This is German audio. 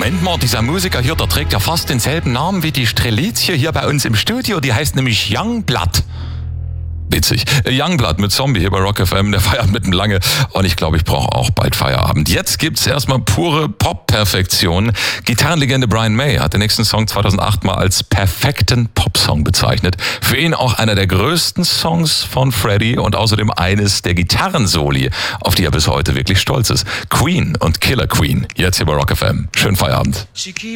Moment mal, dieser Musiker hier, der trägt ja fast denselben Namen wie die Strelitzje hier bei uns im Studio. Die heißt nämlich Youngblood. Witzig. Youngblood mit Zombie hier bei Rock FM. Der feiert mitten lange und ich glaube, ich brauche auch bald Feierabend. Jetzt gibt's erstmal pure Pop-Perfektion. Gitarrenlegende Brian May hat den nächsten Song 2008 mal als perfekten Popsong bezeichnet. Für ihn auch einer der größten Songs von Freddie und außerdem eines der Gitarrensoli, auf die er bis heute wirklich stolz ist. Queen und Killer Queen. Jetzt hier bei Rock FM. Schönen Feierabend.